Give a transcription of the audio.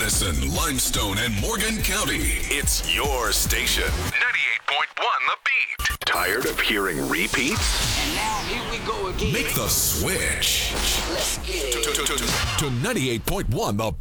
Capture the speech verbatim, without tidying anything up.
Madison, Limestone, and Morgan County. It's your station. ninety-eight point one The Beat. Tired of hearing repeats? And now here we go again. Make the switch Let's get it. to, to, to, to ninety-eight point one The